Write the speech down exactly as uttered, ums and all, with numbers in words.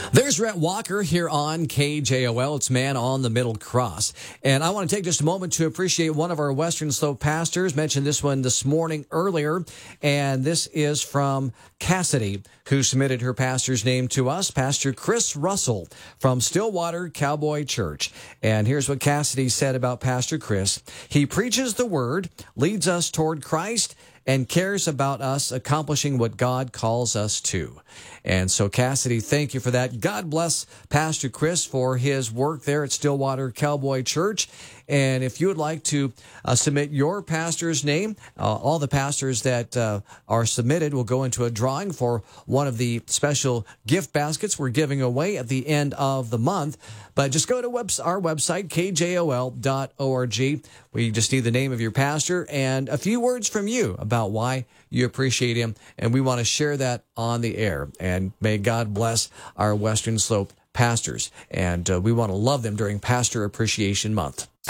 There's Rhett Walker here on K J O L. It's Man on the Middle Cross. And I want to take just a moment to appreciate one of our Western Slope pastors. Mentioned this one this morning earlier. And this is from Cassidy, who submitted her pastor's name to us, Pastor Chris Russell from Stillwater Cowboy Church. And here's what Cassidy said about Pastor Chris. He preaches the word, leads us toward Christ, and cares about us accomplishing what God calls us to. And so, Cassidy, thank you for that. God bless Pastor Chris for his work there at Stillwater Cowboy Church. And if you would like to uh, submit your pastor's name, uh, all the pastors that uh, are submitted will go into a drawing for one of the special gift baskets we're giving away at the end of the month. But just go to webs- our website, K J O L dot org. We just need the name of your pastor and a few words from you about why you appreciate him. And we want to share that on the air. And may God bless our Western Slope pastors. And uh, we want to love them during Pastor Appreciation Month.